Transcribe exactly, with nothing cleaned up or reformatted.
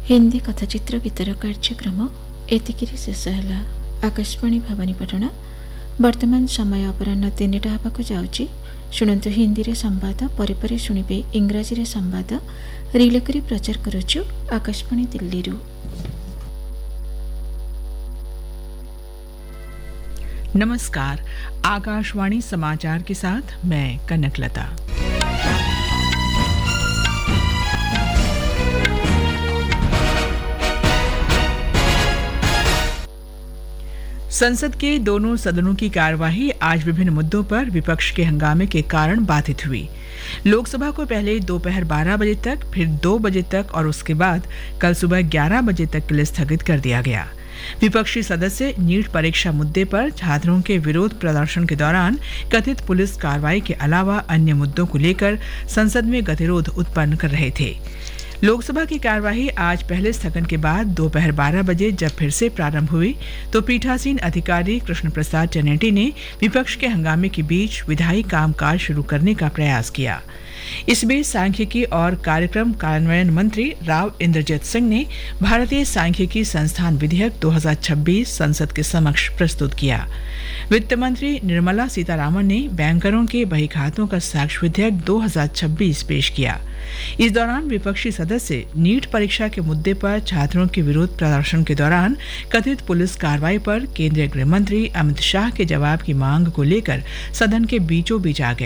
हिंदी कथाचित्र गीतर कार्यक्रम एतिकिरी शेष है। आकाशवाणी भवानीपाटना वर्तमान समय अपराह्न तीनटा हेबाकु जाउची। शुणन्तु हिंदी रे संवाद परे परे शुणिबे इंग्राजी रे संवाद रिले करी प्रचार करुछु आकाशवाणी दिल्ली रु। नमस्कार, आकाशवाणी समाचार के साथ मैं कनकलता। संसद के दोनों सदनों की कार्यवाही आज विभिन्न मुद्दों पर विपक्ष के हंगामे के कारण बाधित हुई। लोकसभा को पहले दोपहर बारह बजे तक, फिर दो बजे तक और उसके बाद कल सुबह ग्यारह बजे तक के लिए स्थगित कर दिया गया। विपक्षी सदस्य नीट परीक्षा मुद्दे पर छात्रों के विरोध प्रदर्शन के दौरान कथित पुलिस कार्रवाई के अलावा अन्य मुद्दों को लेकर संसद में गतिरोध उत्पन्न कर रहे थे। लोकसभा की कार्यवाही आज पहले स्थगन के बाद दोपहर बारह बजे जब फिर से प्रारंभ हुई तो पीठासीन अधिकारी कृष्ण प्रसाद चनेटी ने विपक्ष के हंगामे के बीच विधायी कामकाज शुरू करने का प्रयास किया। इस बीच सांख्यिकी और कार्यक्रम कार्यान्वयन मंत्री राव इंद्रजीत सिंह ने भारतीय सांख्यिकी संस्थान विधेयक दो हज़ार छब्बीस संसद के समक्ष प्रस्तुत किया। वित्त मंत्री निर्मला सीतारामन ने बैंकरों के बहीखातों का साक्ष्य विधेयक दो हज़ार छब्बीस पेश किया। इस दौरान विपक्षी सदस्य नीट परीक्षा के मुद्दे पर छात्रों के विरोध प्रदर्शन के दौरान कथित पुलिस कार्रवाई पर केंद्रीय गृह मंत्री अमित शाह के जवाब की मांग को लेकर सदन के बीचों बीच आ गए।